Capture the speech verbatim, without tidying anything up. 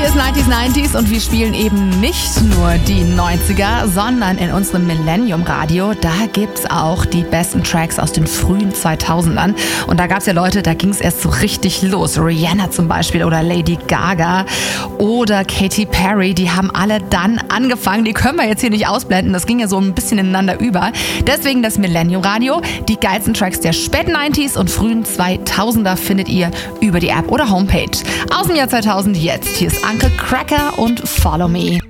ist neunziger neunzig und wir spielen eben nicht nur die neunziger, sondern in unserem Millennium Radio, da gibt's auch die besten Tracks aus den frühen zweitausendern. Und da gab's ja Leute, da ging's erst so richtig los. Rihanna zum Beispiel oder Lady Gaga oder Katy Perry, die haben alle dann angefangen. Die können wir jetzt hier nicht ausblenden, das ging ja so ein bisschen ineinander über. Deswegen das Millennium Radio. Die geilsten Tracks der späten neunziger und frühen zweitausender findet ihr über die App oder Homepage. Aus dem Jahr zweitausend jetzt. Hier ist Uncle Cracker und Follow Me.